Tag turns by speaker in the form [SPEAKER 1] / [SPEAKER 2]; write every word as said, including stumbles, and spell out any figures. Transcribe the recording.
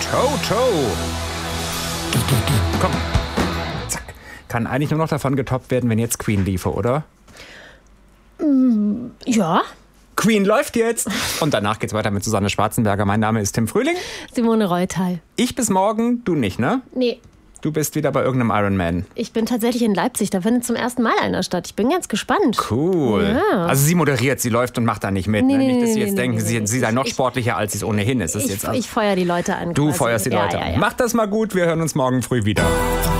[SPEAKER 1] Toto. Komm. Zack. Kann eigentlich nur noch davon getoppt werden, wenn jetzt Queen liefe, oder?
[SPEAKER 2] Mm, ja.
[SPEAKER 1] Queen läuft jetzt. Und danach geht's weiter mit Susanne Schwarzenberger. Mein Name ist Tim Frühling.
[SPEAKER 2] Simone Reutal.
[SPEAKER 1] Ich bis morgen, du nicht, ne?
[SPEAKER 2] Nee.
[SPEAKER 1] Du bist wieder bei irgendeinem Ironman.
[SPEAKER 2] Ich bin tatsächlich in Leipzig, da findet zum ersten Mal einer statt. Ich bin ganz gespannt.
[SPEAKER 1] Cool.
[SPEAKER 2] Ja.
[SPEAKER 1] Also sie moderiert, sie läuft und macht da nicht mit.
[SPEAKER 2] Nee,
[SPEAKER 1] ne?
[SPEAKER 2] nee,
[SPEAKER 1] Nicht, dass sie
[SPEAKER 2] nee,
[SPEAKER 1] jetzt
[SPEAKER 2] nee,
[SPEAKER 1] denken,
[SPEAKER 2] nee,
[SPEAKER 1] sie,
[SPEAKER 2] nee.
[SPEAKER 1] sie sei noch
[SPEAKER 2] Ich-
[SPEAKER 1] sportlicher, als sie es ohnehin ist. Das ist
[SPEAKER 2] Ich,
[SPEAKER 1] jetzt also
[SPEAKER 2] ich feuer die Leute an.
[SPEAKER 1] du
[SPEAKER 2] quasi.
[SPEAKER 1] feuerst die
[SPEAKER 2] Ja,
[SPEAKER 1] Leute
[SPEAKER 2] ja,
[SPEAKER 1] an.
[SPEAKER 2] ja.
[SPEAKER 1] Mach das mal gut, wir hören uns morgen früh wieder.